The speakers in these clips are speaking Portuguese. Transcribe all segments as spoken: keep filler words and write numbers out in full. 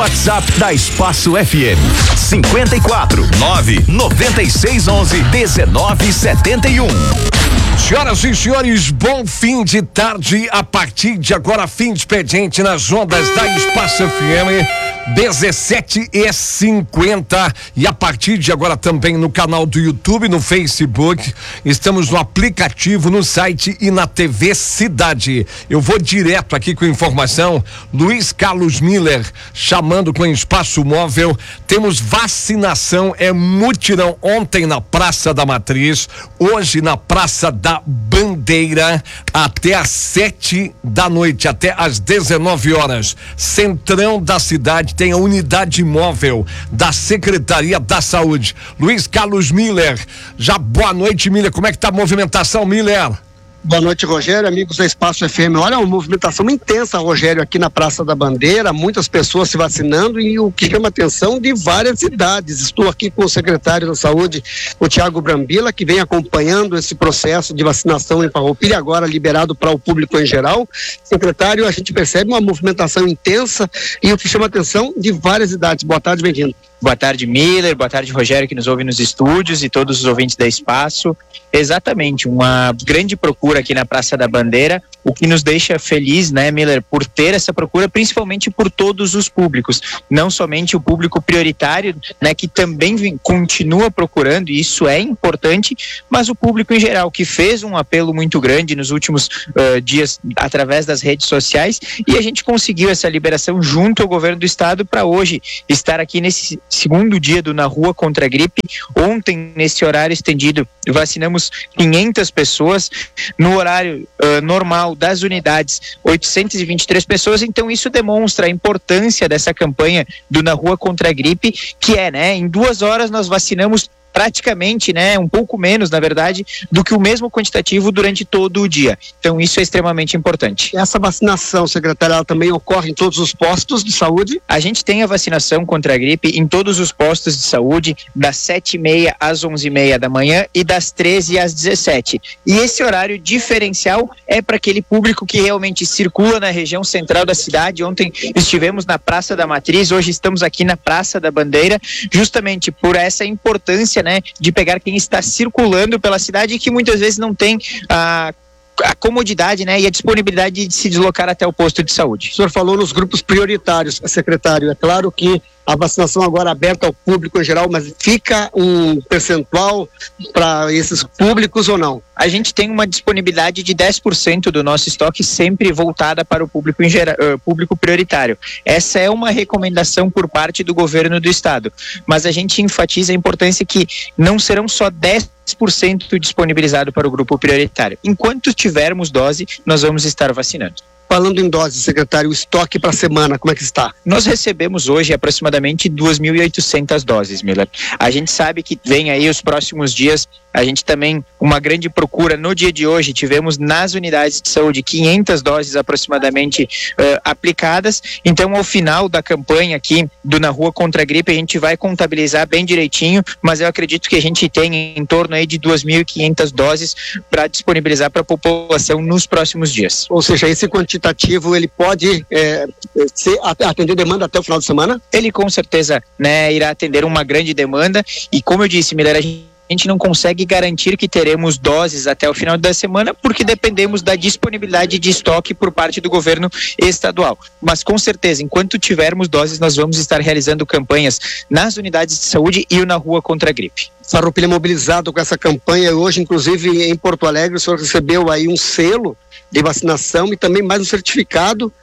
WhatsApp da Espaço F M. cinquenta e quatro, nove, noventa e seis, onze, dezenove, setenta e um. Senhoras e senhores, bom fim de tarde. A partir de agora, fim de expediente nas ondas da Espaço F M, dezessete e cinquenta. E a partir de agora também no canal do YouTube, no Facebook, estamos no aplicativo, no site e na T V Cidade. Eu vou direto aqui com informação. Luiz Carlos Miller chamando com Espaço Móvel. Temos vacinação, é mutirão ontem na Praça da Matriz, hoje na Praça da Bandeira, até às sete da noite, até às dezenove horas. Centrão da cidade tem a unidade móvel da Secretaria da Saúde. Luiz Carlos Miller, já boa noite, Miller. Como é que tá a movimentação, Miller? Boa noite, Rogério, amigos da Espaço F M. Olha, uma movimentação intensa, Rogério, aqui na Praça da Bandeira, muitas pessoas se vacinando e o que chama atenção de várias cidades. Estou aqui com o secretário da Saúde, o Tiago Brambila, que vem acompanhando esse processo de vacinação em Farroupilha, agora liberado para o público em geral. Secretário, a gente percebe uma movimentação intensa e o que chama atenção de várias cidades. Boa tarde, bem-vindo. Boa tarde, Miller. Boa tarde, Rogério, que nos ouve nos estúdios, e todos os ouvintes da Espaço. Exatamente, uma grande procura aqui na Praça da Bandeira, o que nos deixa feliz, né, Miller, por ter essa procura, principalmente por todos os públicos, não somente o público prioritário, né, que também vem, continua procurando, e isso é importante, mas o público em geral, que fez um apelo muito grande nos últimos uh, dias através das redes sociais, e a gente conseguiu essa liberação junto ao governo do estado para hoje estar aqui nesse segundo dia do Na Rua contra a Gripe. Ontem, nesse horário estendido, vacinamos quinhentas pessoas, no horário uh, normal das unidades, oitocentas e vinte e três pessoas. Então isso demonstra a importância dessa campanha do Na Rua contra a Gripe, que é, né, em duas horas nós vacinamos praticamente, né, um pouco menos, na verdade, do que o mesmo quantitativo durante todo o dia. Então isso é extremamente importante. Essa vacinação, secretária, ela também ocorre em todos os postos de saúde? A gente tem a vacinação contra a gripe em todos os postos de saúde, das sete e meia às onze e meia da manhã e das treze às dezessete. E esse horário diferencial é para aquele público que realmente circula na região central da cidade. Ontem estivemos na Praça da Matriz, hoje estamos aqui na Praça da Bandeira, justamente por essa importância, né, de pegar quem está circulando pela cidade e que muitas vezes não tem a, a comodidade, né, e a disponibilidade de se deslocar até o posto de saúde. O senhor falou nos grupos prioritários, secretário. É claro que a vacinação agora é aberta ao público em geral, mas fica um percentual para esses públicos ou não? A gente tem uma disponibilidade de dez por cento do nosso estoque sempre voltada para o público, em geral, uh, público prioritário. Essa é uma recomendação por parte do governo do estado, mas a gente enfatiza a importância que não serão só dez por cento disponibilizado para o grupo prioritário. Enquanto tivermos dose, nós vamos estar vacinando. Falando em doses, secretário, o estoque para a semana, como é que está? Nós recebemos hoje aproximadamente duas mil e oitocentas doses, Miller. A gente sabe que vem aí os próximos dias, a gente também, uma grande procura. No dia de hoje, tivemos nas unidades de saúde quinhentas doses aproximadamente uh, aplicadas. Então, ao final da campanha aqui do Na Rua contra a Gripe, a gente vai contabilizar bem direitinho, mas eu acredito que a gente tem em torno aí de duas mil e quinhentas doses para disponibilizar para a população nos próximos dias. Ou seja, esse quantitativo, ele pode é, ser, atender demanda até o final de semana? Ele com certeza, né, irá atender uma grande demanda, e como eu disse, Miller, a gente A gente não consegue garantir que teremos doses até o final da semana, porque dependemos da disponibilidade de estoque por parte do governo estadual. Mas com certeza, enquanto tivermos doses, nós vamos estar realizando campanhas nas unidades de saúde e Na Rua contra a Gripe. Farroupilha mobilizado com essa campanha. Hoje, inclusive, em Porto Alegre, o senhor recebeu aí um selo de vacinação e também mais um certificado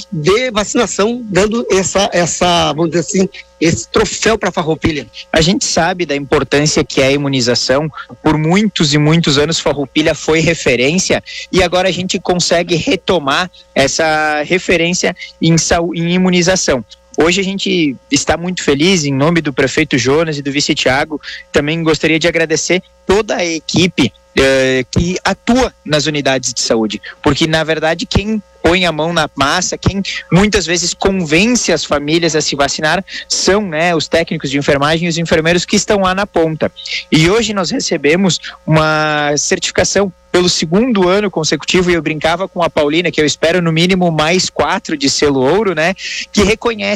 de vacinação, dando essa, essa, vamos dizer assim, esse troféu para Farroupilha. A gente sabe da importância que é a imunização. Por muitos e muitos anos Farroupilha foi referência, e agora a gente consegue retomar essa referência em, em imunização. Hoje a gente está muito feliz, em nome do prefeito Jonas e do vice Tiago. Também gostaria de agradecer toda a equipe eh, que atua nas unidades de saúde, porque na verdade quem põe a mão na massa, quem muitas vezes convence as famílias a se vacinar são, né, os técnicos de enfermagem e os enfermeiros que estão lá na ponta. E hoje nós recebemos uma certificação pelo segundo ano consecutivo, e eu brincava com a Paulina que eu espero no mínimo mais quatro de selo ouro, né, que reconhece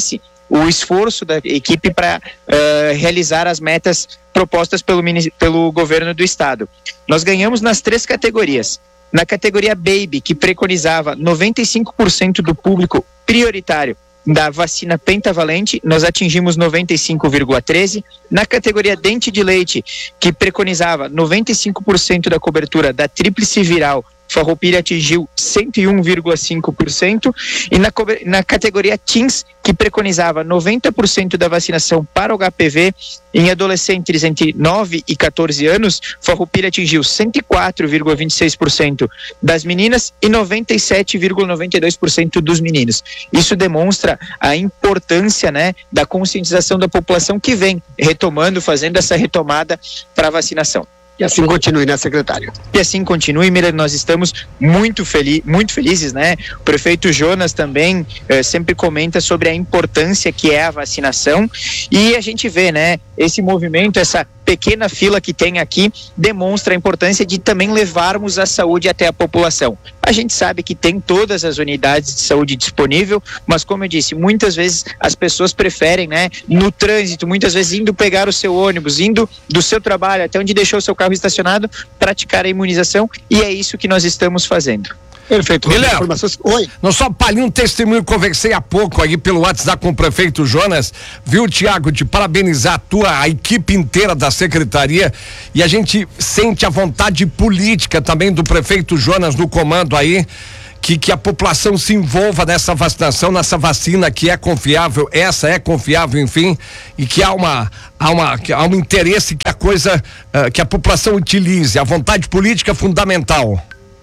o esforço da equipe para uh, realizar as metas propostas pelo, pelo governo do estado. Nós ganhamos nas três categorias. Na categoria Baby, que preconizava noventa e cinco por cento do público prioritário da vacina pentavalente, nós atingimos noventa e cinco vírgula treze por cento. Na categoria Dente de Leite, que preconizava noventa e cinco por cento da cobertura da tríplice viral, Farroupilha atingiu cento e um vírgula cinco por cento, e na, na categoria Teens, que preconizava noventa por cento da vacinação para o H P V em adolescentes entre nove e quatorze anos, Farroupilha atingiu cento e quatro vírgula vinte e seis por cento das meninas e noventa e sete vírgula noventa e dois por cento dos meninos. Isso demonstra a importância, né, da conscientização da população que vem retomando, fazendo essa retomada para a vacinação. E assim continue, né, secretário? E assim continue, Miller, nós estamos muito, feliz, muito felizes, né? O prefeito Jonas também eh, sempre comenta sobre a importância que é a vacinação, e a gente vê, né, esse movimento, essa pequena fila que tem aqui, demonstra a importância de também levarmos a saúde até a população. A gente sabe que tem todas as unidades de saúde disponível, mas como eu disse, muitas vezes as pessoas preferem, né, no trânsito, muitas vezes indo pegar o seu ônibus, indo do seu trabalho até onde deixou o seu carro estacionado, praticar a imunização, e é isso que nós estamos fazendo. Perfeito. Miller, Oi. Não só palhinho um testemunho, conversei há pouco aí pelo WhatsApp com o prefeito Jonas, viu, Tiago, de parabenizar a tua, a equipe inteira da secretaria, e a gente sente a vontade política também do prefeito Jonas no comando aí, que, que a população se envolva nessa vacinação, nessa vacina que é confiável, essa é confiável, enfim, e que há uma, há uma, há um interesse que a coisa, uh, que a população utilize, a vontade política é fundamental.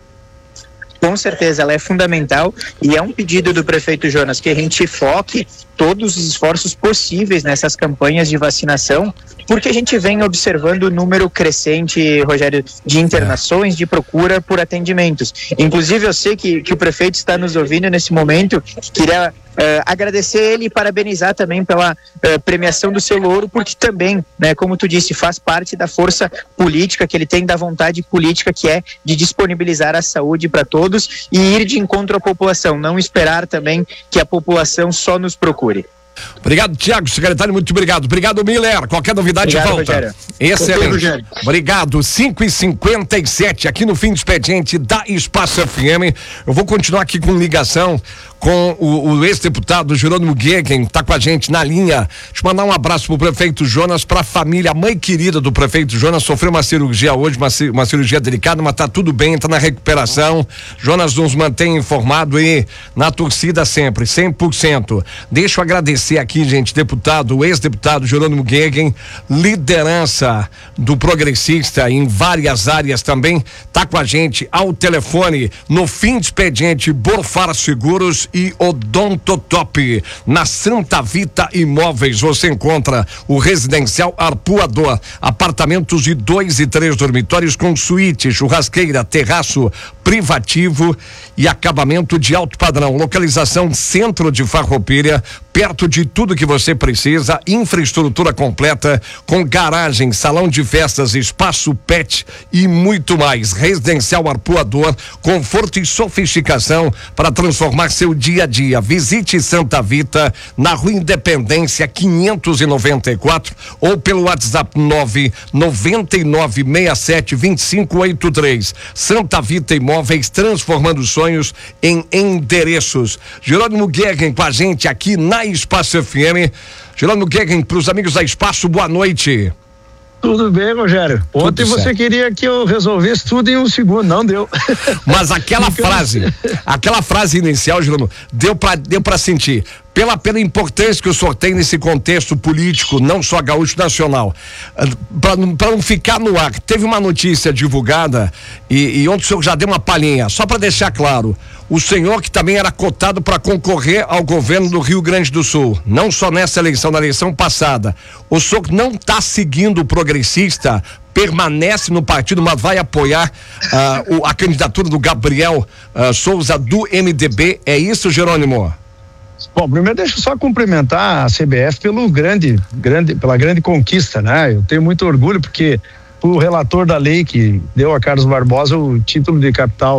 Com certeza, ela é fundamental, e é um pedido do prefeito Jonas que a gente foque todos os esforços possíveis nessas campanhas de vacinação, porque a gente vem observando o número crescente, Rogério, de internações, de procura por atendimentos. Inclusive, eu sei que, que o prefeito está nos ouvindo nesse momento, queria Uh, agradecer ele e parabenizar também pela uh, premiação do seu louro, porque também, né, como tu disse, faz parte da força política que ele tem, da vontade política que é de disponibilizar a saúde para todos e ir de encontro à população, não esperar também que a população só nos procure. Obrigado, Tiago, secretário, muito obrigado. Obrigado, Miller. Qualquer novidade, obrigado, volta. Rogério. Excelente. Obrigado. cinco e cinquenta e sete aqui no fim do expediente da Espaço F M. Eu vou continuar aqui com ligação com o, o ex-deputado Jerônimo Gueguen, tá com a gente na linha. Deixa eu mandar um abraço pro prefeito Jonas, pra família, a mãe querida do prefeito Jonas, sofreu uma cirurgia hoje, uma, uma cirurgia delicada, mas tá tudo bem, tá na recuperação. Jonas nos mantém informado e na torcida sempre, cem por cento. Deixa eu agradecer aqui, gente, deputado, o ex-deputado Jerônimo Gueguen, liderança do progressista em várias áreas também, tá com a gente ao telefone no fim de expediente Borfar Seguros e Odontotop. Na Santa Vita Imóveis você encontra o residencial Arpoador, apartamentos de dois e três dormitórios com suíte, churrasqueira, terraço privativo e acabamento de alto padrão. Localização centro de Farroupilha, perto de tudo que você precisa, infraestrutura completa com garagem, salão de festas, espaço pet e muito mais. Residencial Arpoador, conforto e sofisticação para transformar seu dia a dia. Visite Santa Vita na Rua Independência quinhentos e noventa e quatro ou pelo WhatsApp nove nove nove seis sete dois cinco oito três. Santa Vita Imóveis, transformando sonhos em endereços. Jerônimo Gueguen com a gente aqui na Espaço F M. Jerônimo Gueguen, para os amigos da Espaço, boa noite. Tudo bem, Rogério? Ontem Tudo você certo. Queria que eu resolvesse tudo em um segundo, não deu. Mas aquela frase, aquela frase inicial, Jerônimo, deu pra, deu pra sentir. Pela, pela importância que o senhor tem nesse contexto político, não só gaúcho nacional, para não ficar no ar, teve uma notícia divulgada e, e onde o senhor já deu uma palhinha, só para deixar claro, o senhor que também era cotado para concorrer ao governo do Rio Grande do Sul, não só nessa eleição, na eleição passada, o senhor não está seguindo o progressista, permanece no partido, mas vai apoiar uh, o, a candidatura do Gabriel uh, Souza do M D B, é isso, Jerônimo? Bom, primeiro deixa eu só cumprimentar a C B F pelo grande, grande, pela grande conquista, né? Eu tenho muito orgulho porque o relator da lei que deu a Carlos Barbosa o título de capital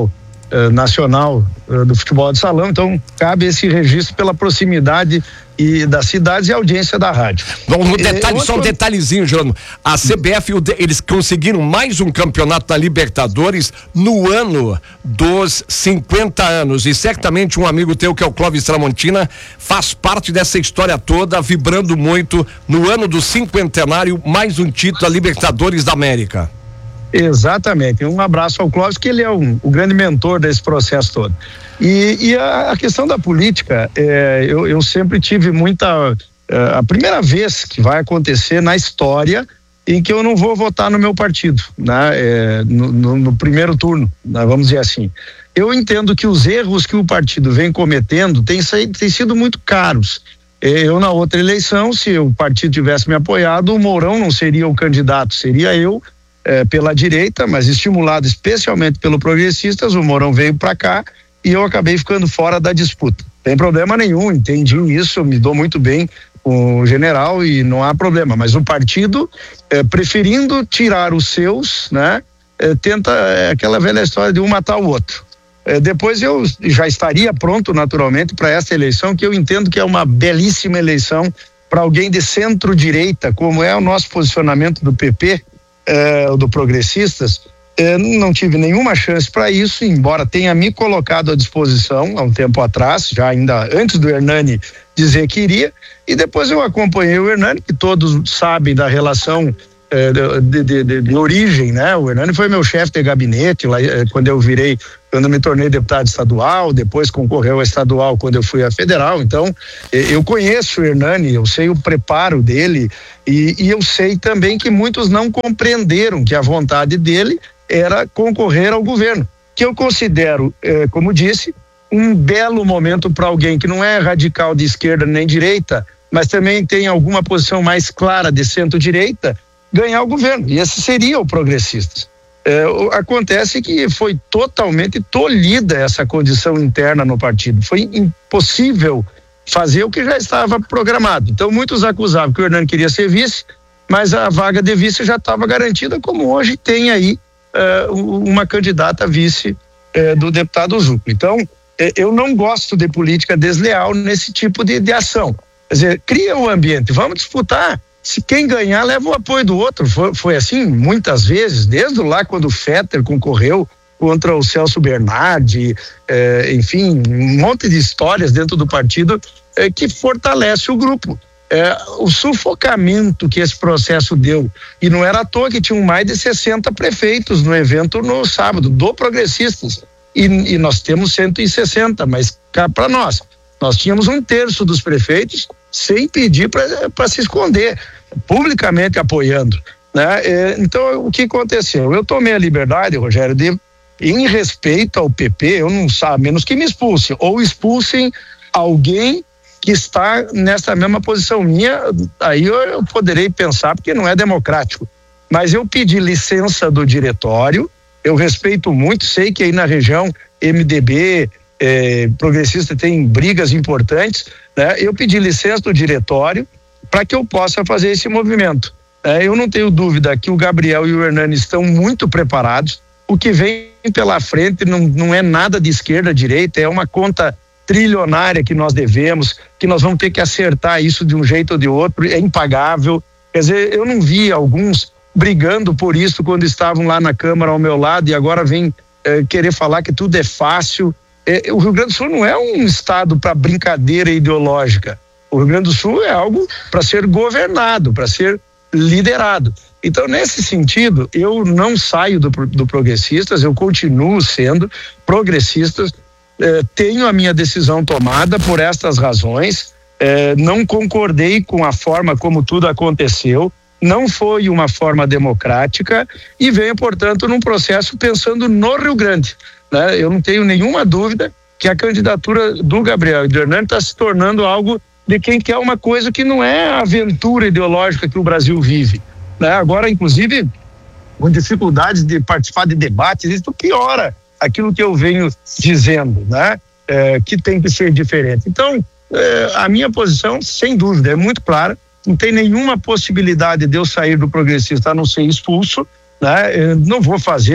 uh, nacional uh, do futebol de salão, então cabe esse registro pela proximidade e das cidades e audiência da rádio. Bom, um detalhe, é, só um detalhezinho, Jerônimo. A C B F, eles conseguiram mais um campeonato da Libertadores no ano dos cinquenta anos, e certamente um amigo teu, que é o Clóvis Tramontina, faz parte dessa história toda, vibrando muito no ano do cinquentenário, mais um título da Libertadores da América. Exatamente, um abraço ao Clóvis, que ele é um, o grande mentor desse processo todo. E, e a, a questão da política, é, eu, eu sempre tive muita, é, a primeira vez que vai acontecer na história em que eu não vou votar no meu partido, né? É, no, no, no primeiro turno, né? Vamos dizer assim. Eu entendo que os erros que o partido vem cometendo têm, têm sido muito caros. Eu, na outra eleição, se o partido tivesse me apoiado, o Mourão não seria o candidato, seria eu. É, pela direita, mas estimulado especialmente pelo Progressistas, o Mourão veio para cá e eu acabei ficando fora da disputa. Tem problema nenhum, entendi isso, me dou muito bem com o general e não há problema, mas o partido, é, preferindo tirar os seus, né, é, tenta é, aquela velha história de um matar o outro. É, depois eu já estaria pronto naturalmente para essa eleição, que eu entendo que é uma belíssima eleição para alguém de centro-direita, como é o nosso posicionamento do P P, É, do Progressistas. É, não tive nenhuma chance para isso, embora tenha me colocado à disposição há um tempo atrás, já ainda antes do Hernani dizer que iria, e depois eu acompanhei o Hernani, que todos sabem da relação é, de, de, de, de origem, né? O Hernani foi meu chefe de gabinete lá, é, quando eu virei, quando eu me tornei deputado estadual, depois concorreu a estadual quando eu fui a federal. Então eu conheço o Hernani, eu sei o preparo dele, e, e eu sei também que muitos não compreenderam que a vontade dele era concorrer ao governo, que eu considero, eh, como disse, um belo momento para alguém que não é radical de esquerda nem direita, mas também tem alguma posição mais clara de centro-direita, ganhar o governo, e esse seria o Progressistas. É, acontece que foi totalmente tolhida essa condição interna no partido, foi impossível fazer o que já estava programado. Então muitos acusavam que o Hernani queria ser vice, mas a vaga de vice já estava garantida, como hoje tem aí uh, uma candidata a vice uh, do deputado Zucco. Então uh, eu não gosto de política desleal nesse tipo de, de ação. Quer dizer, cria um ambiente, vamos disputar. Se quem ganhar leva o apoio do outro. Foi, foi assim muitas vezes, desde lá quando o Fetter concorreu contra o Celso Bernardi, eh, enfim, um monte de histórias dentro do partido eh, que fortalece o grupo. Eh, o sufocamento que esse processo deu, e não era à toa que tinham mais de sessenta prefeitos no evento no sábado, do Progressistas, e, e nós temos cento e sessenta, mas cá para nós, nós tínhamos um terço dos prefeitos sem pedir para se esconder, publicamente apoiando, né? É, então, o que aconteceu? Eu tomei a liberdade, Rogério, de, em respeito ao P P, eu não sei, a menos que me expulsem, ou expulsem alguém que está nessa mesma posição minha, aí eu, eu poderei pensar, porque não é democrático. Mas eu pedi licença do diretório, eu respeito muito, sei que aí na região M D B, eh, Progressista tem brigas importantes, né? Eu pedi licença do diretório para que eu possa fazer esse movimento. É, eu não tenho dúvida que o Gabriel e o Hernani estão muito preparados. O que vem pela frente não, não é nada de esquerda, direita, é uma conta trilionária que nós devemos, que nós vamos ter que acertar isso de um jeito ou de outro, é impagável. Quer dizer, eu não vi alguns brigando por isso quando estavam lá na Câmara ao meu lado e agora vem eh, querer falar que tudo é fácil. Eh, o Rio Grande do Sul não é um estado para brincadeira ideológica. O Rio Grande do Sul é algo para ser governado, para ser liderado. Então, nesse sentido, eu não saio do, do Progressistas, eu continuo sendo Progressistas, eh, tenho a minha decisão tomada por estas razões, eh, não concordei com a forma como tudo aconteceu, não foi uma forma democrática e venho, portanto, num processo pensando no Rio Grande, né? Eu não tenho nenhuma dúvida que a candidatura do Gabriel e do Hernani está se tornando algo de quem quer uma coisa que não é a aventura ideológica que o Brasil vive, né? Agora, inclusive, com dificuldades de participar de debates, isso piora aquilo que eu venho dizendo, né? É, que tem que ser diferente. Então, é, a minha posição, sem dúvida, é muito clara. Não tem nenhuma possibilidade de eu sair do Progressista a não ser expulso, né? Eu não vou fazer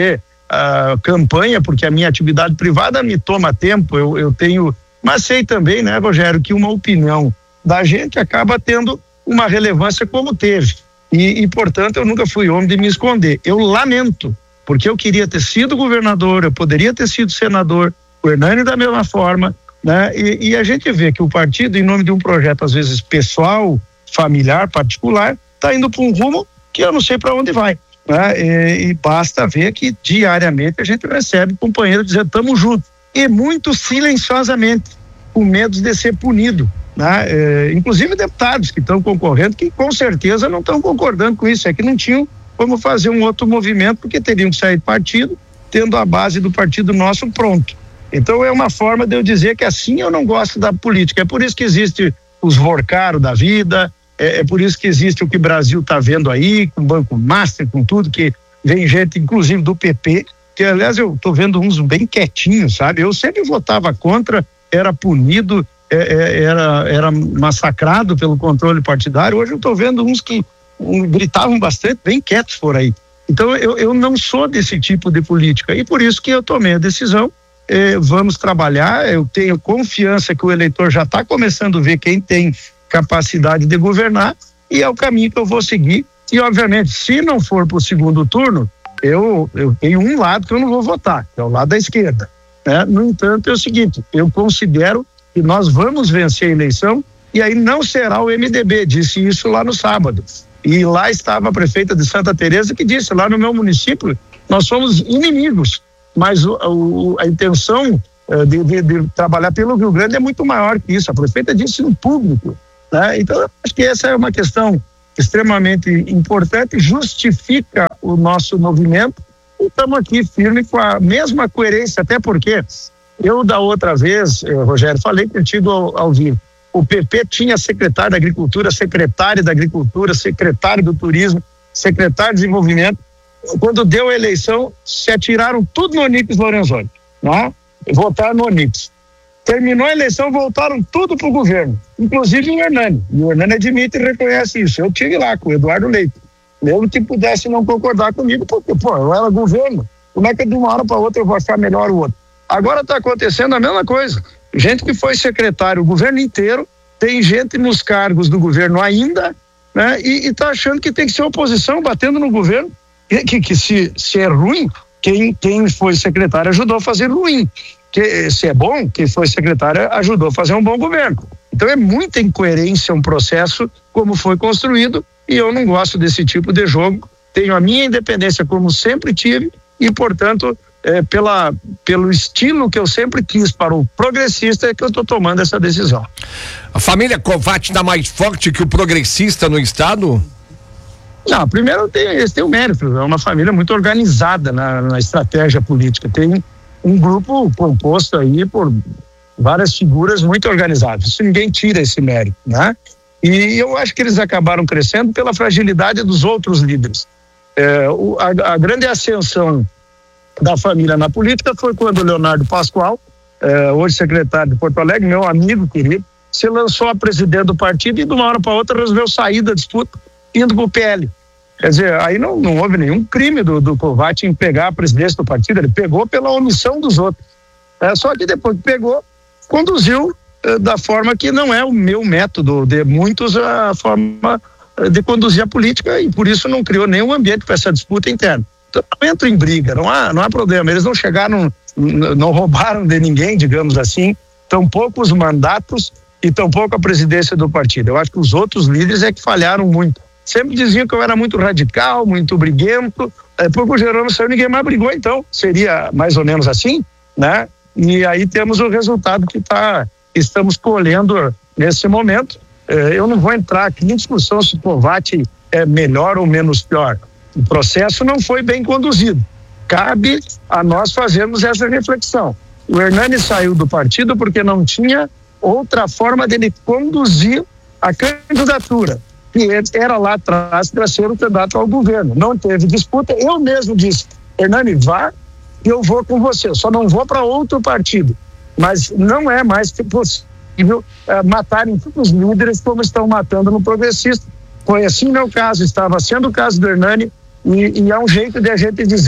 a campanha, porque a minha atividade privada me toma tempo, eu, eu tenho, mas sei também, né, Rogério, que uma opinião da gente acaba tendo uma relevância como teve, e, e portanto eu nunca fui homem de me esconder. Eu lamento, porque eu queria ter sido governador, eu poderia ter sido senador, o Hernani da mesma forma, né, e, e a gente vê que o partido, em nome de um projeto às vezes pessoal, familiar, particular, está indo para um rumo que eu não sei para onde vai. Né? E, e basta ver que diariamente a gente recebe companheiros dizendo estamos juntos, e muito silenciosamente, com medo de ser punido, né? É, inclusive deputados que estão concorrendo, que com certeza não estão concordando com isso, é que não tinham como fazer um outro movimento, porque teriam que sair do partido, tendo a base do partido nosso pronto. Então é uma forma de eu dizer que assim eu não gosto da política, é por isso que existe os Vorcaro da vida, É, é por isso que existe o que o Brasil está vendo aí, com o Banco Master, com tudo, que vem gente, inclusive do P P, que aliás eu estou vendo uns bem quietinhos, sabe? Eu sempre votava contra, era punido, é, é, era, era massacrado pelo controle partidário. Hoje eu estou vendo uns que um, gritavam bastante, bem quietos por aí. Então eu, eu não sou desse tipo de política, e por isso que eu tomei a decisão. É, vamos trabalhar, eu tenho confiança que o eleitor já está começando a ver quem tem capacidade de governar, e é o caminho que eu vou seguir. E obviamente, se não for para o segundo turno, eu, eu tenho um lado que eu não vou votar, que é o lado da esquerda, né? No entanto, é o seguinte, eu considero que nós vamos vencer a eleição, e aí não será o M D B, disse isso lá no sábado, e lá estava a prefeita de Santa Teresa que disse, lá no meu município nós somos inimigos, mas o, o, a intenção de, de, de trabalhar pelo Rio Grande é muito maior que isso. A prefeita disse no público, né? Então acho que essa é uma questão extremamente importante, justifica o nosso movimento, e estamos aqui firme com a mesma coerência, até porque eu da outra vez, eh, Rogério, falei contigo ao, ao vivo, o P P tinha secretário da Agricultura, secretário da Agricultura, secretário do Turismo, secretário de Desenvolvimento. Quando deu a eleição, se atiraram tudo no Onix Lorenzoni, né? Votaram no Onix. Terminou a eleição, voltaram tudo para o governo, inclusive o Hernani. E o Hernani admite e reconhece isso. Eu estive lá com o Eduardo Leite, mesmo que pudesse não concordar comigo, porque, pô, eu era governo. Como é que de uma hora para outra eu vou achar melhor o outro? Agora está acontecendo a mesma coisa. Gente que foi secretário o governo inteiro, tem gente nos cargos do governo ainda, né? E está achando que tem que ser oposição, batendo no governo, que, que, que se, se é ruim, quem, quem foi secretário ajudou a fazer ruim. Que, se é bom, quem foi secretário ajudou a fazer um bom governo. Então é muita incoerência um processo como foi construído, e eu não gosto desse tipo de jogo. Tenho a minha independência como sempre tive, e portanto é, pela, pelo estilo que eu sempre quis para o progressista é que eu estou tomando essa decisão. A família Kovács está mais forte que o progressista no estado? Não, primeiro tem, eles têm o mérito, é uma família muito organizada na, na estratégia política, tem um grupo composto aí por várias figuras muito organizadas, isso ninguém tira esse mérito, né? E eu acho que eles acabaram crescendo pela fragilidade dos outros líderes. É, o, a, a grande ascensão da família na política foi quando o Leonardo Pascoal, é, hoje secretário de Porto Alegre, meu amigo querido, se lançou a presidente do partido e de uma hora para outra resolveu sair da disputa, indo para o P L. Quer dizer, aí não, não houve nenhum crime do, do Kovács em pegar a presidência do partido, ele pegou pela omissão dos outros. É, só que depois que pegou, conduziu eh, da forma que não é o meu método, de muitos, a forma eh, de conduzir a política, e por isso não criou nenhum ambiente para essa disputa interna. Então, não entro em briga, não há, não há problema, eles não chegaram, não roubaram de ninguém, digamos assim, tão poucos mandatos e tão pouco a presidência do partido. Eu acho que os outros líderes é que falharam muito. Sempre diziam que eu era muito radical, muito briguento, depois que o Jerônimo saiu, ninguém mais brigou, então seria mais ou menos assim, né? E aí temos o resultado que tá, estamos colhendo nesse momento. Eu não vou entrar aqui em discussão se o Kovács é melhor ou menos pior. O processo não foi bem conduzido. Cabe a nós fazermos essa reflexão. O Hernani saiu do partido porque não tinha outra forma dele conduzir a candidatura, que era lá atrás para ser o candidato ao governo. Não teve disputa. Eu mesmo disse, Hernani, vá, eu vou com você, só não vou para outro partido. Mas não é mais possível é, matarem todos os líderes como estão matando no progressista. Foi assim meu caso, estava sendo o caso do Hernani, e, e é um jeito de a gente dizer,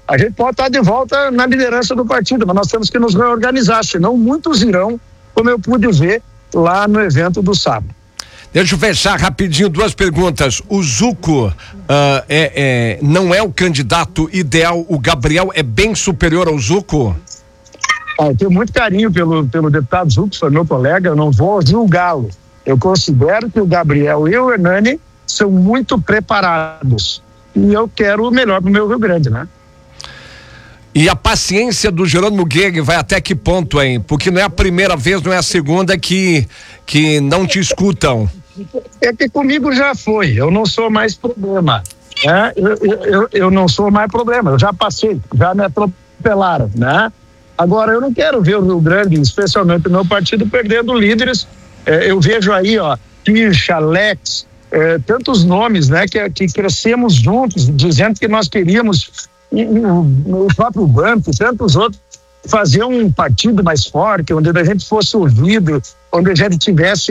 A gente pode estar de volta na liderança do partido, mas nós temos que nos reorganizar, senão muitos irão, como eu pude ver lá no evento do sábado. Deixa eu fechar rapidinho duas perguntas. O Zuco uh, é, é, não é o candidato ideal, o Gabriel é bem superior ao Zuco? Ah, eu tenho muito carinho pelo, pelo deputado Zuco, foi meu colega, eu não vou julgá-lo. Eu considero que o Gabriel e o Hernani são muito preparados. E eu quero o melhor para o meu Rio Grande, né? E a paciência do Jerônimo Guerra vai até que ponto, hein? Porque não é a primeira vez, não é a segunda que, que não te escutam. É que comigo já foi, eu não sou mais problema. Né? Eu, eu, eu não sou mais problema, eu já passei, já me atropelaram, né? Agora, eu não quero ver o Rio Grande, especialmente o meu partido, perdendo líderes. É, eu vejo aí, ó, Kirch, Alex, é, tantos nomes, né, que, que crescemos juntos, dizendo que nós queríamos, o próprio banco, tantos outros, fazer um partido mais forte, onde a gente fosse ouvido, onde a gente tivesse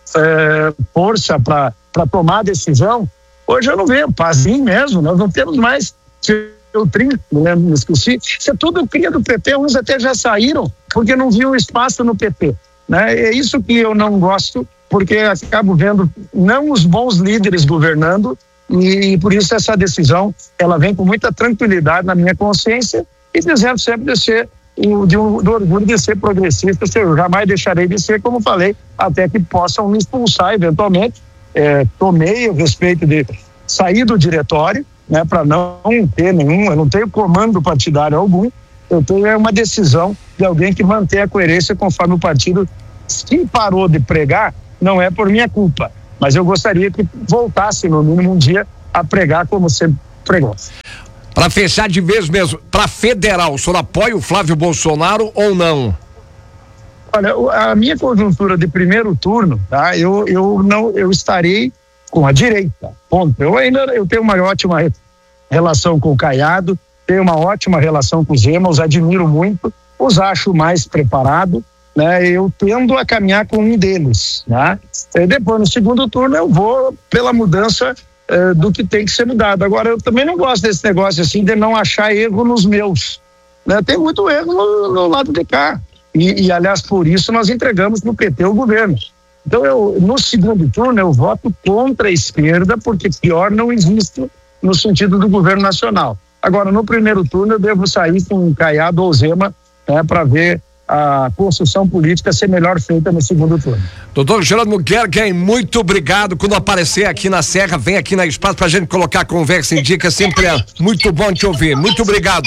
é, força para tomar a decisão. Hoje eu não vejo, Pazinho mesmo, nós não temos mais eu trinco, me esqueci, isso é tudo cria do P T, uns até já saíram, porque não viam espaço no P T, né? É isso que eu não gosto, porque acabo vendo não os bons líderes governando, e por isso essa decisão, ela vem com muita tranquilidade na minha consciência, e dizendo sempre de ser, de um, do orgulho de ser progressista, eu jamais deixarei de ser, como falei, até que possam me expulsar eventualmente. É, tomei o respeito de sair do diretório, né, para não ter nenhum, eu não tenho comando partidário algum, eu tenho uma decisão de alguém que mantém a coerência conforme o partido. Se parou de pregar, não é por minha culpa, mas eu gostaria que voltasse no mínimo um dia a pregar como sempre pregou. Para fechar de vez mesmo, para federal, o senhor apoia o Flávio Bolsonaro ou não? Olha, a minha conjuntura de primeiro turno, tá? Eu, eu não, eu estarei com a direita, ponto. Eu ainda, eu tenho uma ótima relação com o Caiado, tenho uma ótima relação com os Zema, os admiro muito, os acho mais preparado, né? Eu tendo a caminhar com um deles, né? E depois, no segundo turno, eu vou pela mudança eh, do que tem que ser mudado. Agora, eu também não gosto desse negócio assim de não achar erro nos meus, né? Tem muito erro no, no lado de cá. E, e, aliás, por isso nós entregamos no P T o governo. Então, eu, no segundo turno, eu voto contra a esquerda, porque pior não existe no sentido do governo nacional. Agora, no primeiro turno, eu devo sair com um Caiado ou Zema, né, para ver a construção política ser melhor feita no segundo turno. Doutor Jerônimo Guerra, muito obrigado. Quando aparecer aqui na Serra, vem aqui na Espaço pra gente colocar a conversa em dica. Sempre é muito bom te ouvir. Muito obrigado.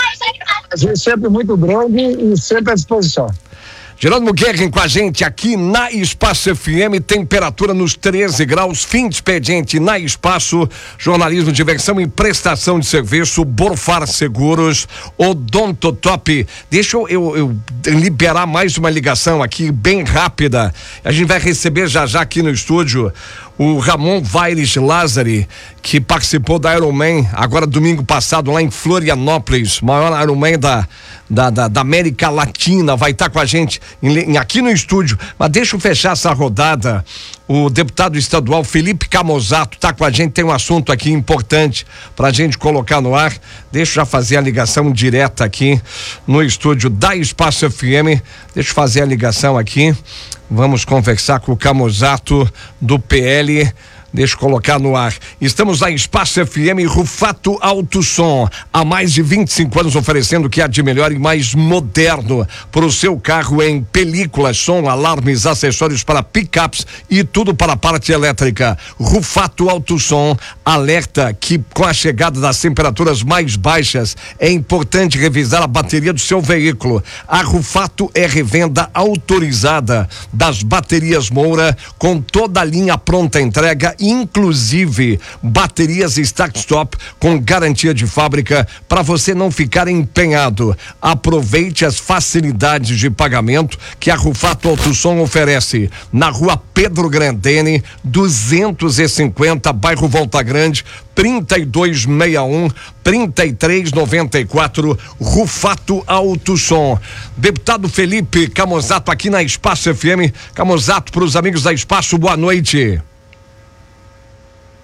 A gente sempre muito grande e sempre à disposição. Jerônimo Guerra com a gente aqui na Espaço F M, temperatura nos treze graus, fim de expediente na Espaço, jornalismo, diversão e prestação de serviço, Borfar Seguros, Odontotop. Deixa eu, eu, eu liberar mais uma ligação aqui, bem rápida. A gente vai receber já já aqui no estúdio o Ramon Vaires Lázari, que participou da Ironman agora domingo passado lá em Florianópolis, maior Ironman da, da, da, da América Latina, vai estar com a gente em, em, aqui no estúdio. Mas deixa eu fechar essa rodada. O deputado estadual Felipe Camozato está com a gente, tem um assunto aqui importante para a gente colocar no ar. Deixa eu já fazer a ligação direta aqui no estúdio da Espaço F M. Deixa eu fazer a ligação aqui. Vamos conversar com o Camozato do P L. Deixa eu colocar no ar. Estamos na Espaço F M, Rufato Auto Som. Há mais de vinte e cinco anos oferecendo o que há de melhor e mais moderno para o seu carro em películas, som, alarmes, acessórios para picapes e tudo para a parte elétrica. Rufato Auto Som alerta que com a chegada das temperaturas mais baixas é importante revisar a bateria do seu veículo. A Rufato é revenda autorizada das baterias Moura com toda a linha pronta entrega, inclusive baterias start-stop com garantia de fábrica para você não ficar empenhado. Aproveite as facilidades de pagamento que a Rufato Auto Som oferece na rua Pedro Grandene, duzentos e cinquenta, bairro Volta Grande, trinta e dois sessenta e um, trinta e três noventa e quatro, Rufato Auto Som. Deputado Felipe Camozato aqui na Espaço F M. Camozato, para os amigos da Espaço, boa noite.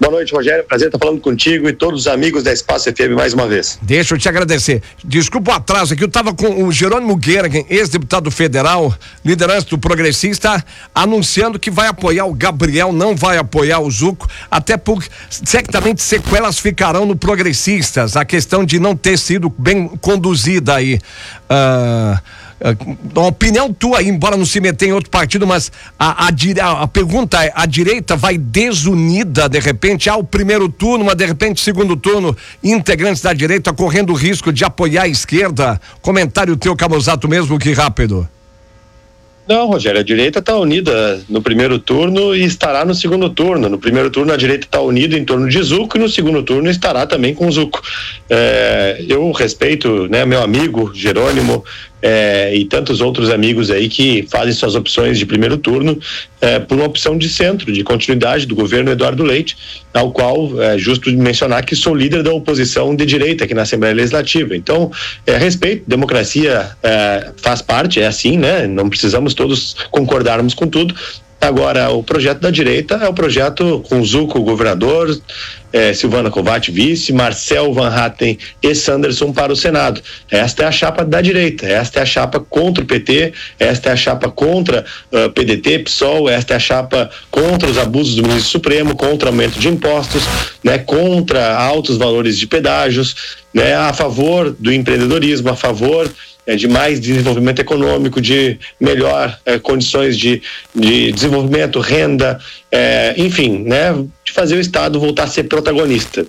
Boa noite, Rogério. Prazer estar falando contigo e todos os amigos da Espaço F M mais uma vez. Deixa eu te agradecer. Desculpa o atraso aqui, eu estava com o Jerônimo Guerra, ex-deputado federal, liderança do Progressista, anunciando que vai apoiar o Gabriel, não vai apoiar o Zuco, até porque certamente sequelas ficarão no Progressistas, a questão de não ter sido bem conduzida aí. Uh, a opinião tua aí, embora não se meter em outro partido, mas a, a, a, a pergunta é, a direita vai desunida de repente ao primeiro turno, mas de repente segundo turno, integrantes da direita correndo o risco de apoiar a esquerda? Comentário teu, Camusato, mesmo que rápido. Não, Rogério, a direita está unida no primeiro turno e estará no segundo turno. No primeiro turno a direita está unida em torno de Zuco e no segundo turno estará também com Zuco. É, eu respeito, né, meu amigo Jerônimo é, e tantos outros amigos aí que fazem suas opções de primeiro turno é, por uma opção de centro, de continuidade do governo Eduardo Leite, ao qual é justo mencionar que sou líder da oposição de direita aqui na Assembleia Legislativa. Então, é, respeito, democracia é, faz parte, é assim, né? Não precisamos todos concordarmos com tudo. Agora, o projeto da direita é o projeto com Zuco, governador, eh, Silvana Kovács, vice, Marcel Van Hatten e Sanderson para o Senado. Esta é a chapa da direita, esta é a chapa contra o P T, esta é a chapa contra uh, P D T, PSOL, esta é a chapa contra os abusos do ministro Supremo, contra aumento de impostos, né, contra altos valores de pedágios, né, a favor do empreendedorismo, a favor É, de mais desenvolvimento econômico, de melhor é, condições de, de desenvolvimento, renda, é, enfim, né, de fazer o Estado voltar a ser protagonista.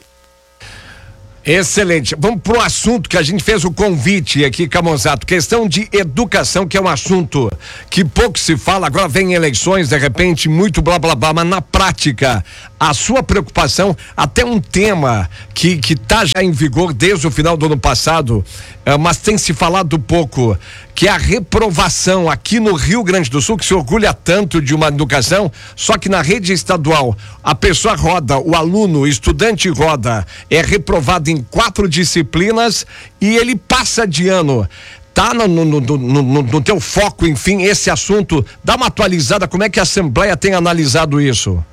Excelente. Vamos pro assunto que a gente fez o convite aqui, Camusato, questão de educação, que é um assunto que pouco se fala, agora vem eleições, de repente, muito blá blá blá, mas na prática, a sua preocupação, até um tema que que tá já em vigor desde o final do ano passado, uh, mas tem se falado pouco, que é a reprovação aqui no Rio Grande do Sul, que se orgulha tanto de uma educação, só que na rede estadual, a pessoa roda, o aluno, o estudante roda, é reprovado em quatro disciplinas e ele passa de ano. Tá no, no, no, no, no teu foco, enfim, esse assunto, dá uma atualizada, como é que a Assembleia tem analisado isso?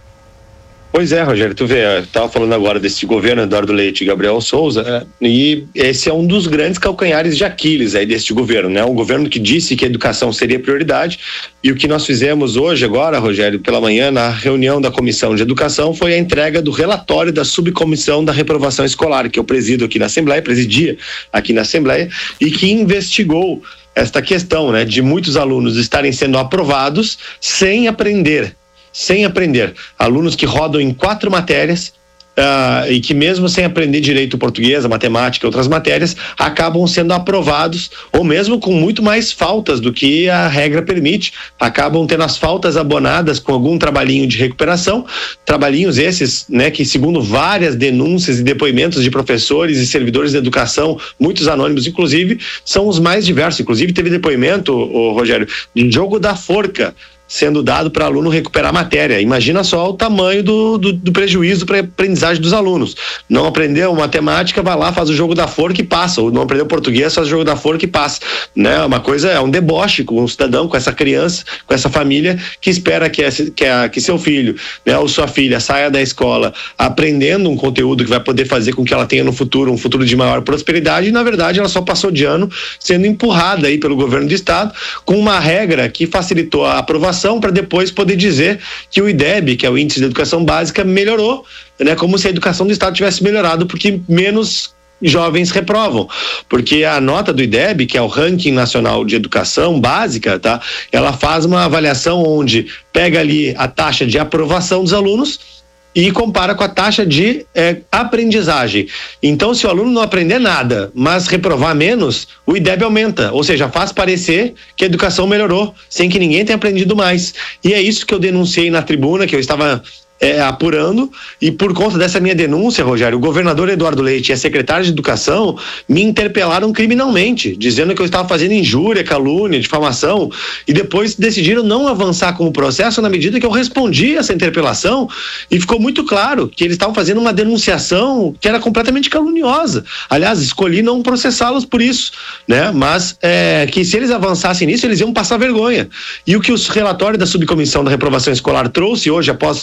Pois é, Rogério, tu vê, eu estava falando agora desse governo Eduardo Leite e Gabriel Souza, é, e esse é um dos grandes calcanhares de Aquiles aí deste governo, né? Um governo que disse que a educação seria prioridade, e o que nós fizemos hoje agora, Rogério, pela manhã, na reunião da Comissão de Educação, foi a entrega do relatório da subcomissão da reprovação escolar, que eu presido aqui na Assembleia, presidia aqui na Assembleia, e que investigou esta questão, né, de muitos alunos estarem sendo aprovados sem aprender. sem aprender, alunos que rodam em quatro matérias uh, e que mesmo sem aprender direito português, a matemática e outras matérias, acabam sendo aprovados, ou mesmo com muito mais faltas do que a regra permite, acabam tendo as faltas abonadas com algum trabalhinho de recuperação, trabalhinhos esses, né, que segundo várias denúncias e depoimentos de professores e servidores da educação, muitos anônimos inclusive, são os mais diversos. Inclusive teve depoimento, ô, Rogério, de jogo da forca sendo dado para aluno recuperar a matéria. Imagina só o tamanho do, do, do prejuízo para a aprendizagem dos alunos. Não aprendeu matemática, vai lá, faz o jogo da forca e passa. Ou não aprendeu português, faz o jogo da forca e passa. Né? Uma coisa, é um deboche com um cidadão, com essa criança, com essa família que espera que, esse, que, a, que seu filho, né, ou sua filha saia da escola aprendendo um conteúdo que vai poder fazer com que ela tenha no futuro um futuro de maior prosperidade, e na verdade ela só passou de ano sendo empurrada aí pelo governo do estado com uma regra que facilitou a aprovação para depois poder dizer que o I D E B, que é o Índice de Educação Básica, melhorou, né? Como se a educação do estado tivesse melhorado, porque menos jovens reprovam, porque a nota do I D E B, que é o Ranking Nacional de Educação Básica, tá? Ela faz uma avaliação onde pega ali a taxa de aprovação dos alunos e compara com a taxa de eh, aprendizagem. Então, se o aluno não aprender nada, mas reprovar menos, o I D E B aumenta, ou seja, faz parecer que a educação melhorou, sem que ninguém tenha aprendido mais. E é isso que eu denunciei na tribuna, que eu estava É, apurando, e por conta dessa minha denúncia, Rogério, o governador Eduardo Leite e a secretária de Educação me interpelaram criminalmente, dizendo que eu estava fazendo injúria, calúnia, difamação, e depois decidiram não avançar com o processo na medida que eu respondi essa interpelação, e ficou muito claro que eles estavam fazendo uma denunciação que era completamente caluniosa. Aliás, escolhi não processá-los por isso, né? Mas é, que se eles avançassem nisso, eles iam passar vergonha. E o que o relatório da subcomissão da reprovação escolar trouxe hoje, após é,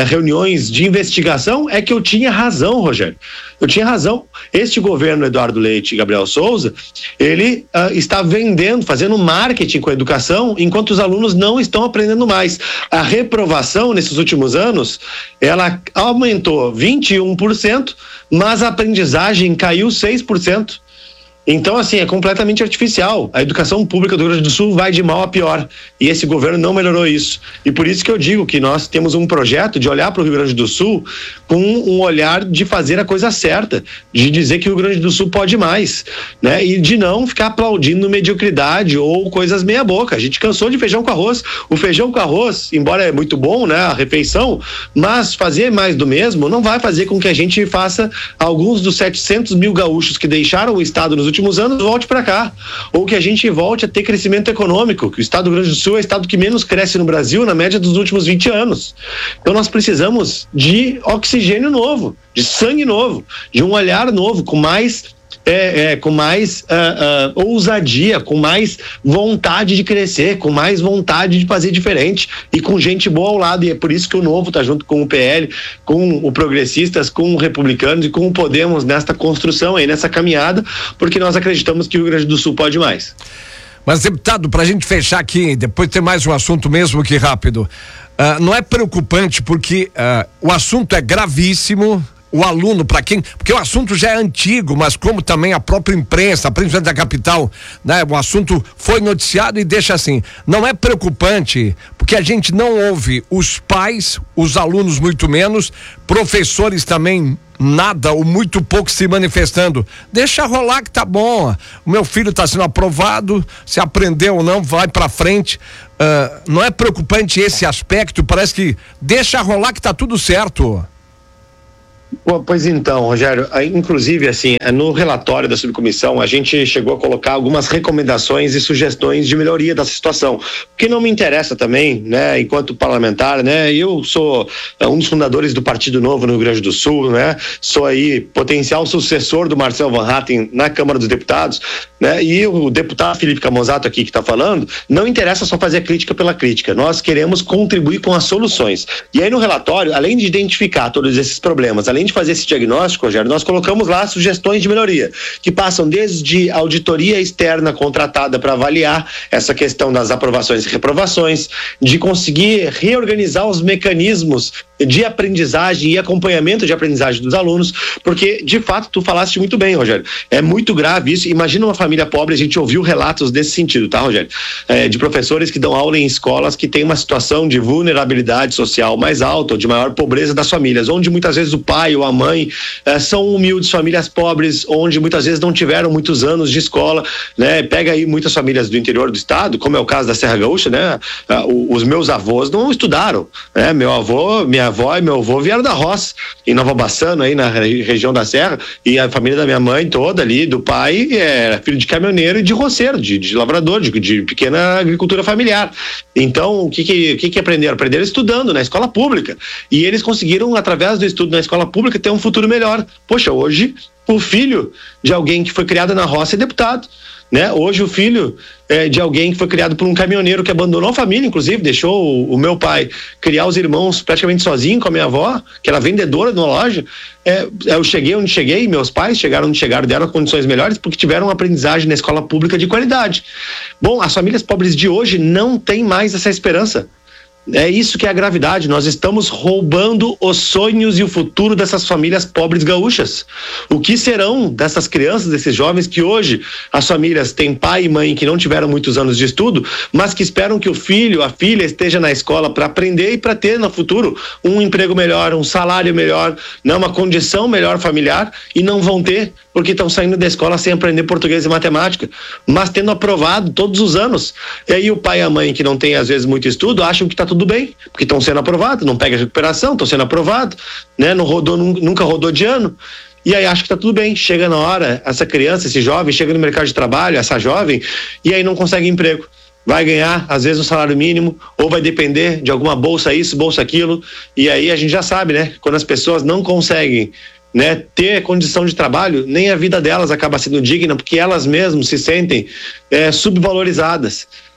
reuniões de investigação, é que eu tinha razão, Rogério. Eu tinha razão. Este governo Eduardo Leite e Gabriel Souza, ele uh, está vendendo, fazendo marketing com a educação, enquanto os alunos não estão aprendendo mais. A reprovação nesses últimos anos, ela aumentou vinte e um por cento, mas a aprendizagem caiu seis por cento. Então, assim, é completamente artificial. A educação pública do Rio Grande do Sul vai de mal a pior. E esse governo não melhorou isso. E por isso que eu digo que nós temos um projeto de olhar para o Rio Grande do Sul com um olhar de fazer a coisa certa, de dizer que o Rio Grande do Sul pode mais, né? E de não ficar aplaudindo mediocridade ou coisas meia boca. A gente cansou de feijão com arroz. O feijão com arroz, embora é muito bom, né, a refeição, mas fazer mais do mesmo não vai fazer com que a gente faça alguns dos setecentos mil gaúchos que deixaram o estado nos últimos últimos anos volte para cá, ou que a gente volte a ter crescimento econômico, que o estado do Rio Grande do Sul é o estado que menos cresce no Brasil na média dos últimos vinte anos. Então nós precisamos de oxigênio novo, de sangue novo, de um olhar novo, com mais É, é, com mais uh, uh, ousadia, com mais vontade de crescer, com mais vontade de fazer diferente e com gente boa ao lado. E é por isso que o Novo está junto com o P L, com o Progressistas, com o Republicanos e com o Podemos nesta construção aí, nessa caminhada, porque nós acreditamos que o Rio Grande do Sul pode mais. Mas, deputado, para a gente fechar aqui, depois tem mais um assunto mesmo que rápido. Uh, não é preocupante porque uh, o assunto é gravíssimo. O aluno, para quem, porque o assunto já é antigo, mas como também a própria imprensa, principalmente da capital, né? O assunto foi noticiado e deixa assim, não é preocupante, porque a gente não ouve os pais, os alunos muito menos, professores também nada ou muito pouco se manifestando. Deixa rolar que tá bom, o meu filho tá sendo aprovado, se aprendeu ou não, vai pra frente. Uh, não é preocupante esse aspecto? Parece que deixa rolar que tá tudo certo. Pois então, Rogério, inclusive assim, no relatório da subcomissão a gente chegou a colocar algumas recomendações e sugestões de melhoria dessa situação, o que não me interessa também, né, enquanto parlamentar, né, eu sou um dos fundadores do Partido Novo no Rio Grande do Sul, né, sou aí potencial sucessor do Marcel Van Hatten na Câmara dos Deputados, né, e o deputado Felipe Camozato aqui que está falando, não interessa só fazer a crítica pela crítica, nós queremos contribuir com as soluções. E aí no relatório, além de identificar todos esses problemas, além de fazer esse diagnóstico, Rogério, nós colocamos lá sugestões de melhoria, que passam desde auditoria externa contratada para avaliar essa questão das aprovações e reprovações, de conseguir reorganizar os mecanismos de aprendizagem e acompanhamento de aprendizagem dos alunos, porque de fato tu falaste muito bem, Rogério, é muito grave isso. Imagina uma família pobre, a gente ouviu relatos desse sentido, tá, Rogério? É, de professores que dão aula em escolas que têm uma situação de vulnerabilidade social mais alta, ou de maior pobreza das famílias, onde muitas vezes o pai ou a mãe é, são humildes, famílias pobres, onde muitas vezes não tiveram muitos anos de escola, né? Pega aí muitas famílias do interior do estado, como é o caso da Serra Gaúcha, né? Os meus avós não estudaram, né? Meu avô, minha avó e meu avô vieram da roça, em Nova Bassano, aí na região da Serra, e a família da minha mãe toda ali, do pai, era filho de caminhoneiro e de roceiro, de, de lavrador, de, de pequena agricultura familiar. Então, o que que, o que que aprenderam? Aprenderam estudando na escola pública, e eles conseguiram, através do estudo na escola pública, ter um futuro melhor. Poxa, hoje, o filho de alguém que foi criado na roça é deputado, né? Hoje o filho é, de alguém que foi criado por um caminhoneiro que abandonou a família, inclusive deixou o, o meu pai criar os irmãos praticamente sozinho com a minha avó, que era vendedora de uma loja. É, eu cheguei onde cheguei, meus pais chegaram onde chegaram, deram condições melhores porque tiveram uma aprendizagem na escola pública de qualidade. Bom, as famílias pobres de hoje não têm mais essa esperança. É isso que é a gravidade, nós estamos roubando os sonhos e o futuro dessas famílias pobres gaúchas. O que serão dessas crianças, desses jovens que hoje as famílias têm pai e mãe que não tiveram muitos anos de estudo, mas que esperam que o filho, a filha esteja na escola para aprender e para ter no futuro um emprego melhor, um salário melhor, né, uma condição melhor familiar, e não vão ter porque estão saindo da escola sem aprender português e matemática, mas tendo aprovado todos os anos. E aí o pai e a mãe que não tem às vezes muito estudo acham que está tudo bem, porque estão sendo aprovados, não pega recuperação, estão sendo aprovados, né? Não rodou, nunca rodou de ano, e aí acha que está tudo bem. Chega na hora, essa criança, esse jovem, chega no mercado de trabalho, essa jovem, e aí não consegue emprego. Vai ganhar, às vezes, um salário mínimo, ou vai depender de alguma bolsa isso, bolsa aquilo, e aí a gente já sabe, né? Quando as pessoas não conseguem, né, ter condição de trabalho, nem a vida delas acaba sendo digna, porque elas mesmas se sentem é, subvalorizadas.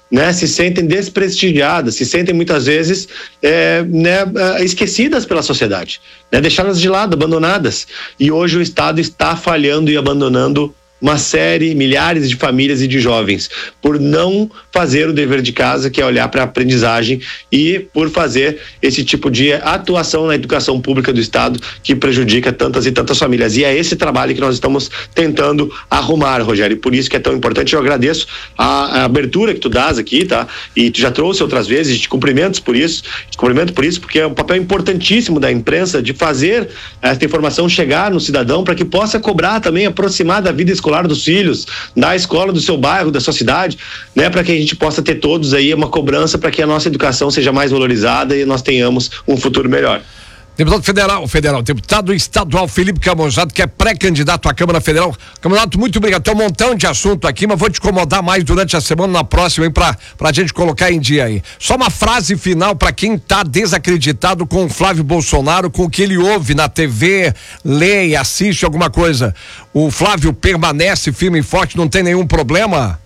né, se sentem desprestigiadas, se sentem muitas vezes é, né, esquecidas pela sociedade, né, deixadas de lado, abandonadas. E hoje o Estado está falhando e abandonando uma série, milhares de famílias e de jovens, por não fazer o dever de casa, que é olhar para a aprendizagem, e por fazer esse tipo de atuação na educação pública do Estado que prejudica tantas e tantas famílias. E é esse trabalho que nós estamos tentando arrumar, Rogério, e por isso que é tão importante. Eu agradeço a, a abertura que tu dás aqui, tá? E tu já trouxe outras vezes, te cumprimentos por isso, te cumprimento por isso, porque é um papel importantíssimo da imprensa de fazer essa informação chegar no cidadão, para que possa cobrar também, aproximar da vida escolar dos filhos, da escola do seu bairro, da sua cidade, né, para que a gente possa ter todos aí uma cobrança para que a nossa educação seja mais valorizada e nós tenhamos um futuro melhor. Deputado federal, federal, deputado estadual Felipe Camonzato, que é pré-candidato à Câmara Federal. Camonzato, muito obrigado. Tem um montão de assunto aqui, mas vou te incomodar mais durante a semana, na próxima, hein, pra, pra gente colocar em dia aí. Só uma frase final para quem tá desacreditado com o Flávio Bolsonaro, com o que ele ouve na T V, lê e assiste alguma coisa. O Flávio permanece firme e forte, não tem nenhum problema?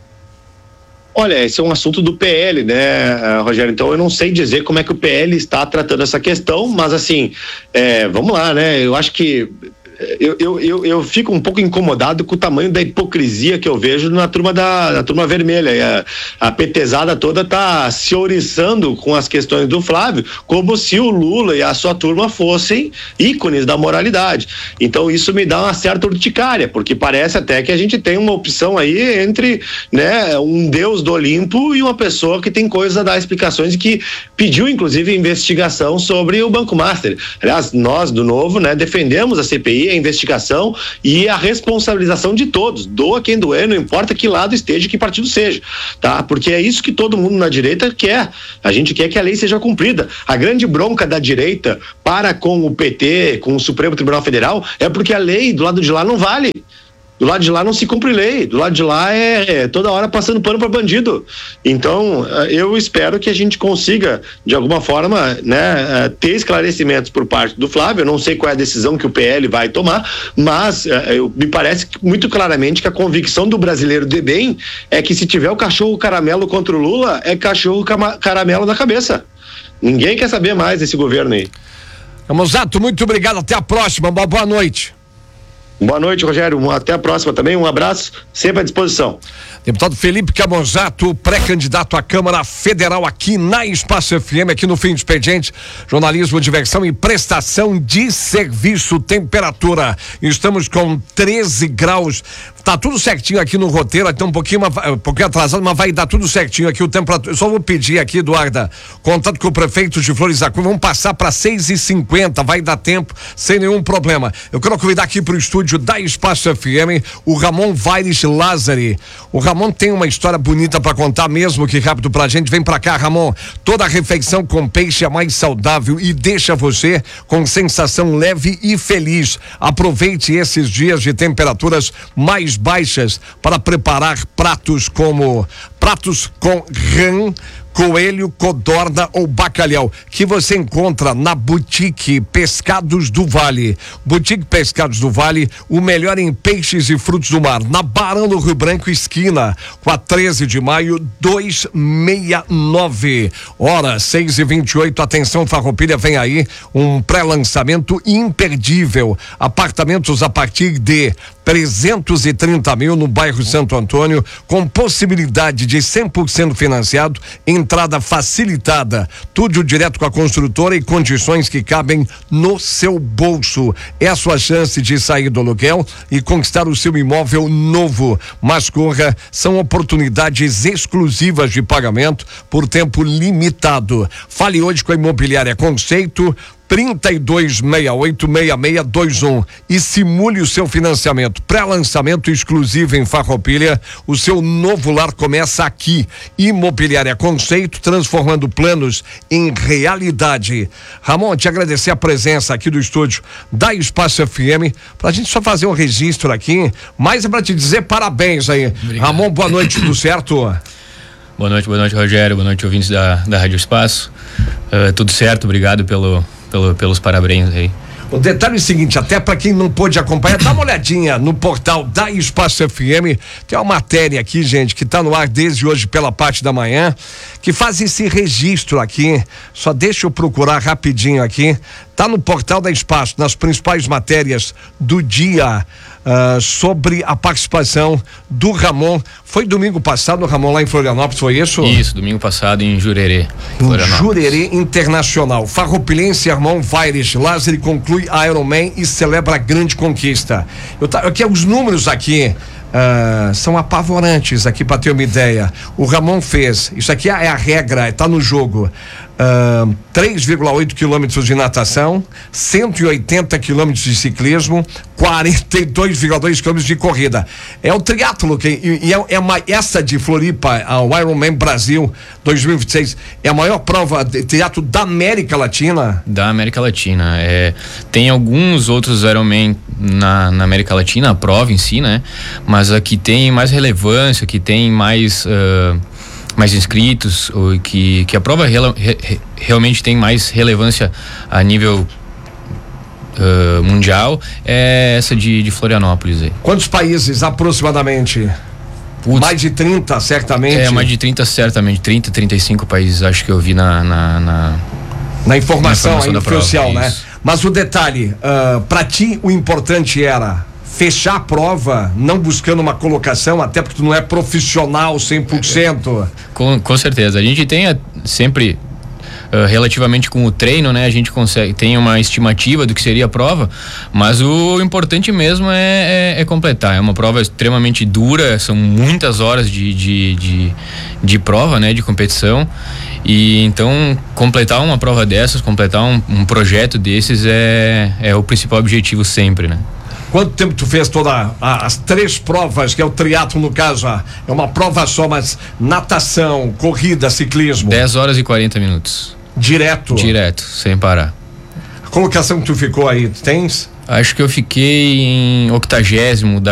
Olha, esse é um assunto do P L, né, Rogério? Então eu não sei dizer como é que o P L está tratando essa questão, mas assim, é, vamos lá, né? Eu acho que Eu, eu, eu, eu fico um pouco incomodado com o tamanho da hipocrisia que eu vejo na turma da na turma vermelha. A, a petezada toda tá se ouriçando com as questões do Flávio, como se o Lula e a sua turma fossem ícones da moralidade. Então isso me dá uma certa urticária, porque parece até que a gente tem uma opção aí entre, né, um deus do Olimpo e uma pessoa que tem coisas a dar explicações e que pediu inclusive investigação sobre o Banco Master. Aliás, nós do Novo, né, defendemos a C P I, a investigação e a responsabilização de todos, doa quem doer, não importa que lado esteja, que partido seja, tá? Porque é isso que todo mundo na direita quer. A gente quer que a lei seja cumprida. A grande bronca da direita para com o P T, com o Supremo Tribunal Federal, é porque a lei do lado de lá não vale. Do lado de lá não se cumpre lei, do lado de lá é, é toda hora passando pano para bandido. Então, eu espero que a gente consiga, de alguma forma, né, ter esclarecimentos por parte do Flávio. Eu não sei qual é a decisão que o P L vai tomar, mas eu, me parece muito claramente que a convicção do brasileiro de bem é que se tiver o cachorro caramelo contra o Lula, é cachorro caramelo na cabeça. Ninguém quer saber mais desse governo aí. Camonzato, muito obrigado, até a próxima, uma boa noite. Boa noite, Rogério. Até a próxima também. Um abraço, sempre à disposição. Deputado Felipe Camonzato, pré-candidato à Câmara Federal aqui na Espaço F M, aqui no Fim do Expediente, jornalismo, diversão e prestação de serviço. Temperatura, estamos com treze graus, tá tudo certinho aqui no roteiro, até um pouquinho, um pouquinho atrasado, mas vai dar tudo certinho aqui o temperatura. Eu só vou pedir aqui, Eduarda, contato com o prefeito de Flores da Cunha, vamos passar para seis e cinquenta, vai dar tempo, sem nenhum problema. Eu quero convidar aqui para o estúdio da Espaço F M o Ramon Vaires Lázari. O Ramon tem uma história bonita para contar, mesmo que rápido pra gente. Vem pra cá, Ramon. Toda refeição com peixe é mais saudável e deixa você com sensação leve e feliz. Aproveite esses dias de temperaturas mais baixas para preparar pratos como pratos com rã, coelho, codorna ou bacalhau, que você encontra na Boutique Pescados do Vale. Boutique Pescados do Vale, o melhor em peixes e frutos do mar, na Barão do Rio Branco, esquina com a treze de maio, duzentos e sessenta e nove. Hora seis e vinte e oito. Atenção, Farroupilha, vem aí um pré-lançamento imperdível. Apartamentos a partir de trezentos e trinta mil no bairro Santo Antônio, com possibilidade de cem por cento financiado, entrada facilitada, tudo direto com a construtora e condições que cabem no seu bolso. É a sua chance de sair do aluguel e conquistar o seu imóvel novo. Mas corra, são oportunidades exclusivas de pagamento por tempo limitado. Fale hoje com a Imobiliária Conceito, trinta e dois, sessenta e oito, sessenta e seis vinte e um e simule o seu financiamento. Pré-lançamento exclusivo em Farroupilha. O seu novo lar começa aqui. Imobiliária Conceito, transformando planos em realidade. Ramon, te agradecer a presença aqui do estúdio da Espaço F M, pra gente só fazer um registro aqui, mas é pra te dizer parabéns aí. Obrigado. Ramon, boa noite, tudo certo? Boa noite, boa noite, Rogério, boa noite, ouvintes da, da Rádio Espaço. Uh, tudo certo, obrigado pelo Pelo, pelos parabéns aí. O detalhe é o seguinte, até para quem não pôde acompanhar, dá uma olhadinha no portal da Espaço F M, tem uma matéria aqui, gente, que tá no ar desde hoje pela parte da manhã, que faz esse registro aqui, só deixa eu procurar rapidinho aqui, tá no portal da Espaço, nas principais matérias do dia, uh, sobre a participação do Ramon. Foi domingo passado, Ramon, lá em Florianópolis, foi isso? Isso, domingo passado em Jurerê, em Jurerê Internacional. Farroupilhense Armon Vaires Lázaro conclui a Ironman e celebra a grande conquista. Eu tá, aqui os números aqui uh, são apavorantes aqui para ter uma ideia. O Ramon fez, isso aqui é a regra, está no jogo. Uh, três vírgula oito quilômetros de natação, cento e oitenta quilômetros de ciclismo, quarenta e dois vírgula dois quilômetros de corrida. É o triatlo que e, e é, é uma, essa de Floripa, o Ironman Brasil dois mil e vinte e seis, é a maior prova de triatlo da América Latina. Da América Latina. É, tem alguns outros Ironman na, na América Latina, a prova em si, né? Mas a que tem mais relevância, que tem mais uh, mais inscritos, ou que, que a prova real, re, realmente tem mais relevância a nível uh, mundial, é essa de, de Florianópolis aí. Quantos países aproximadamente? Putz, mais de trinta, certamente. É, mais de trinta, certamente, trinta, trinta e cinco países, acho que eu vi na na, na, na informação, na informação aí, oficial, né? Isso. Mas o detalhe, uh, pra ti o importante era fechar a prova, não buscando uma colocação, até porque tu não é profissional cem por cento. Com, com certeza. A gente tem a, sempre, uh, relativamente com o treino, né? A gente consegue, tem uma estimativa do que seria a prova, mas o importante mesmo é, é, é completar. É uma prova extremamente dura, são muitas horas de, de, de, de prova, né? De competição. E então completar uma prova dessas, completar um, um projeto desses é, é o principal objetivo sempre, né? Quanto tempo tu fez toda a, as três provas, que é o triatlo no caso, a, é uma prova só, mas natação, corrida, ciclismo? dez horas e quarenta minutos. Direto? Direto, sem parar. A colocação que tu ficou aí, tu tens? Acho que eu fiquei em octagésimo da